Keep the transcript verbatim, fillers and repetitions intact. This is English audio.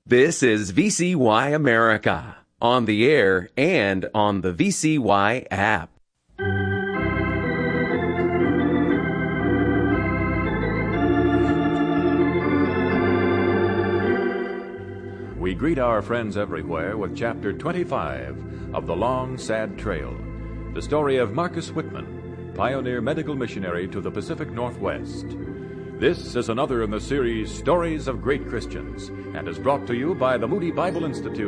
This is V C Y America, on the air and on the V C Y app. We greet our friends everywhere with Chapter twenty-five of The Long, Sad Trail, the story of Marcus Whitman, pioneer medical missionary to the Pacific Northwest. This is another in the series Stories of Great Christians, and is brought to you by the Moody Bible Institute